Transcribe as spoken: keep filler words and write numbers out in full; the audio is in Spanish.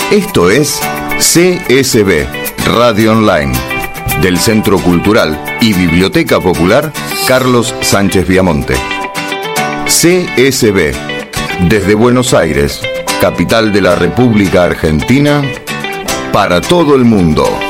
Esto es C S B, Radio Online, del Centro Cultural y Biblioteca Popular Carlos Sánchez Viamonte. C S B, desde Buenos Aires, capital de la República Argentina, para todo el mundo.